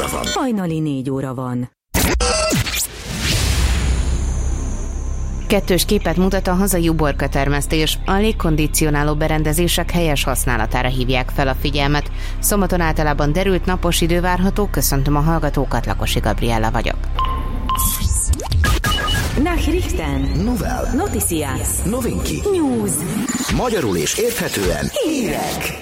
óra van. Hajnali 4 óra van. Kettős képet mutat a hazai uborkatermesztés. A légkondicionáló berendezések helyes használatára hívják fel a figyelmet. Szombaton általában derült napos idő várható. Köszöntöm a hallgatókat, Lakosi Gabriella vagyok. Nachrichten. Novel. Noticias. Novinki. News. Magyarul és érthetően. Hírek.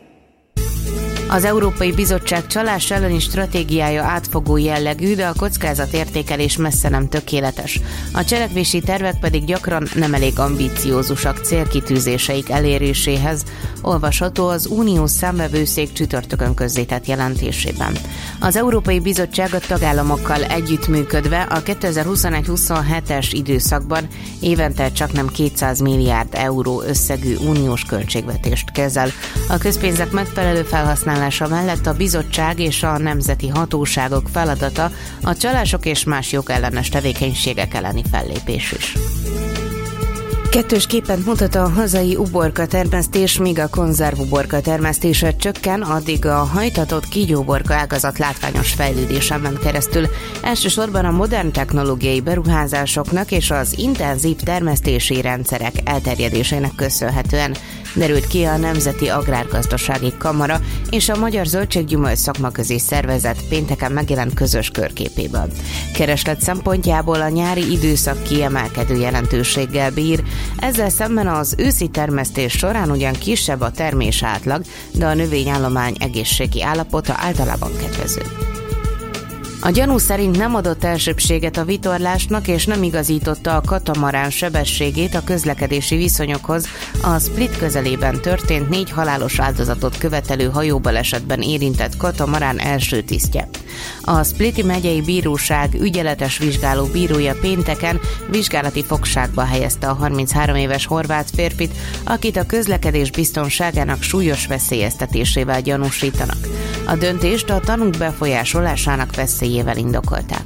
Az Európai Bizottság csalás elleni stratégiája átfogó jellegű, de a kockázatértékelés messze nem tökéletes. A cselekvési tervek pedig gyakran nem elég ambiciózusak célkitűzéseik eléréséhez, olvasható az Uniós Számvevőszék csütörtökön közzétett jelentésében. Az Európai Bizottság a tagállamokkal együttműködve a 2021-27-es időszakban évente csaknem 200 milliárd euró összegű uniós költségvetést kezel. A közpénzek megfelelő felhasználása mellett a bizottság és a nemzeti hatóságok feladata a csalások és más jogellenes tevékenységek elleni fellépés is. Kettős képet mutat a hazai uborkatermesztés, míg a konzervuborka termesztése csökken, addig a hajtatott kígyóborka ágazat látványos fejlődésen ment keresztül. Elsősorban a modern technológiai beruházásoknak és az intenzív termesztési rendszerek elterjedésének köszönhetően, derült ki a Nemzeti Agrárgazdasági Kamara és a Magyar Zöldséggyümölcs Szakmaközi Szervezet pénteken megjelent közös körképéből. Kereslet szempontjából a nyári időszak kiemelkedő jelentőséggel bír, ezzel szemben az őszi termesztés során ugyan kisebb a termés átlag, de a növényállomány egészségi állapota általában kedvező. A gyanú szerint nem adott elsőbbséget a vitorlásnak és nem igazította a katamarán sebességét a közlekedési viszonyokhoz a Split közelében történt 4 halálos áldozatot követelő hajóbalesetben érintett katamarán első tisztje. A Spliti megyei bíróság ügyeletes vizsgáló bírója pénteken vizsgálati fogságba helyezte a 33 éves horvát férfit, akit a közlekedés biztonságának súlyos veszélyeztetésével gyanúsítanak. A döntést a tanúk befolyásolásának veszélyével indokolták.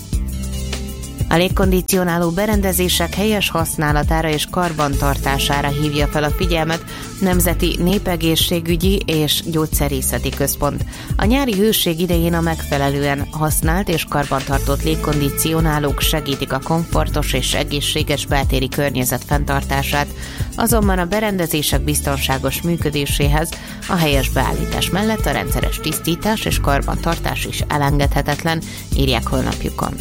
A légkondicionáló berendezések helyes használatára és karbantartására hívja fel a figyelmet Nemzeti Népegészségügyi és Gyógyszerészeti Központ. A nyári hőség idején a megfelelően használt és karbantartott légkondicionálók segítik a komfortos és egészséges beltéri környezet fenntartását, azonban a berendezések biztonságos működéséhez a helyes beállítás mellett a rendszeres tisztítás és karbantartás is elengedhetetlen, írják honlapjukon.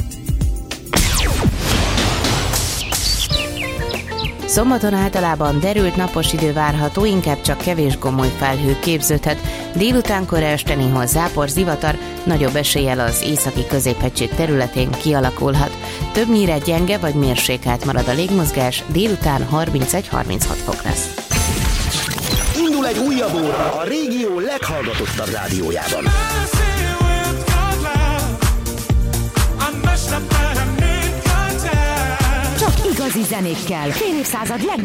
Szombaton általában derült napos idő várható, inkább csak kevés gomoly felhő képződhet. Délutánkor este néhol zápor, zivatar, nagyobb eséllyel az északi középhegység területén kialakulhat. Többnyire gyenge vagy mérsékelt marad a légmozgás, délután 31-36 fok lesz. Indul egy újabb óra a régió leghallgatottabb rádiójában. Csak igazi zenékkel. Fél évszázad